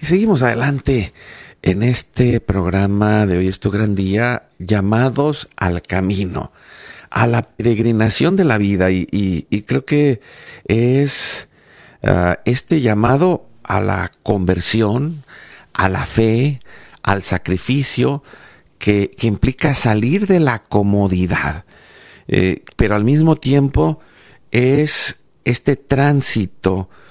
Y seguimos adelante en este programa de Hoy es tu gran día, llamados al camino, a la peregrinación de la vida. Y creo que es este llamado a la conversión, a la fe, al sacrificio, que implica salir de la comodidad, pero al mismo tiempo es este tránsito